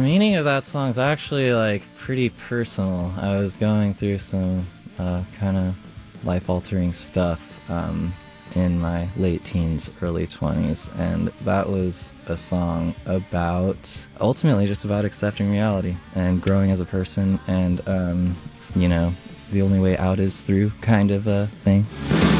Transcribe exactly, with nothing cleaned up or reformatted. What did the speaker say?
meaning of that song is actually like pretty personal. I was going through some uh, kind of life-altering stuff um, in my late teens, early twenties, and that was a song about, ultimately just about accepting reality and growing as a person, and um, you know, the only way out is through kind of a thing.